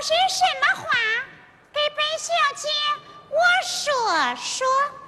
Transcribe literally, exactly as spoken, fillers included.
是什么话？给本小姐我说说。